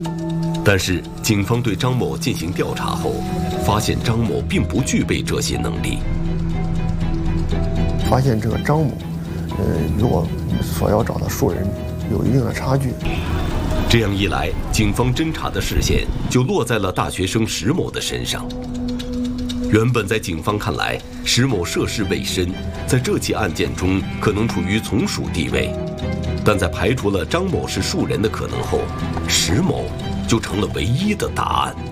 但是，警方对张某进行调查后，发现张某并不具备这些能力。 发现这个张某，与我们所要找的树人有一定的差距。 这样一来，警方侦查的视线就落在了大学生石某的身上。原本在警方看来，石某涉世未深，在这起案件中可能处于从属地位，但在排除了张某是树人的可能后，石某就成了唯一的答案。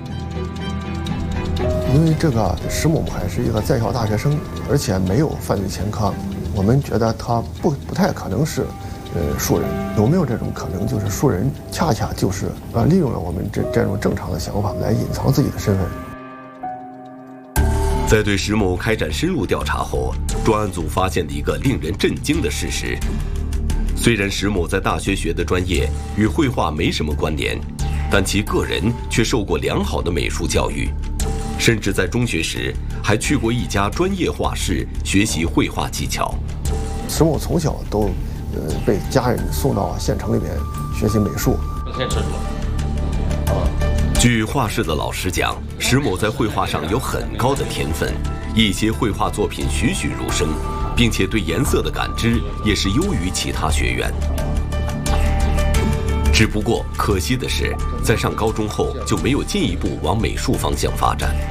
因为这个石某还是一个在校大学生，而且没有犯罪前科，我们觉得他不太可能是树人。有没有这种可能，就是树人恰恰就是利用了我们这种正常的想法来隐藏自己的身份。 在对石某开展深入调查后，专案组发现了一个令人震惊的事实：虽然石某在大学学的专业与绘画没什么关联，但其个人却受过良好的美术教育，甚至在中学时还去过一家专业画室学习绘画技巧。 石某从小都被家人送到县城里面学习美术。 据画室的老师讲，石某在绘画上有很高的天分，一些绘画作品栩栩如生，并且对颜色的感知也是优于其他学员。只不过可惜的是，在上高中后就没有进一步往美术方向发展。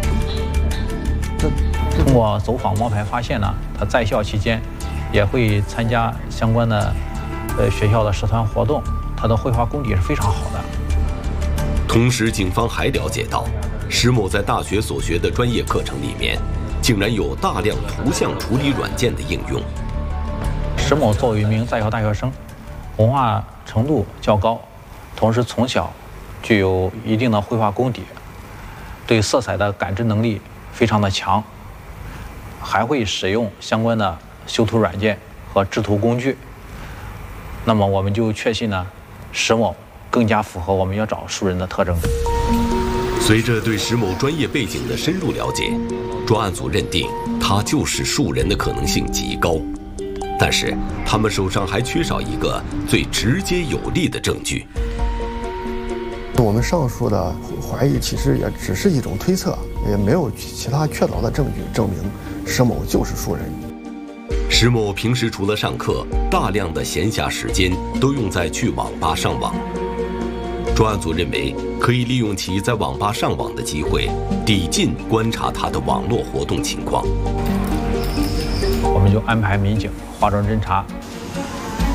通过走访摸排发现呢，他在校期间也会参加相关的学校的社团活动，他的绘画功底是非常好的。 同时，警方还了解到，石某在大学所学的专业课程里面，竟然有大量图像处理软件的应用。 石某作为一名在校大学生，文化程度较高，同时从小具有一定的绘画功底，对色彩的感知能力非常的强，还会使用相关的修图软件和制图工具。那么我们就确信呢，石某更加符合我们要找树人的特征。 随着对石某专业背景的深入了解，专案组认定他就是树人的可能性极高。但是他们手上还缺少一个最直接有力的证据。 我们上述的怀疑其实也只是一种推测，也没有其他确凿的证据证明石某就是树人。 石某平时除了上课，大量的闲暇时间都用在去网吧上网。专案组认为，可以利用其在网吧上网的机会，抵近观察他的网络活动情况。 我们就安排民警化妆侦查，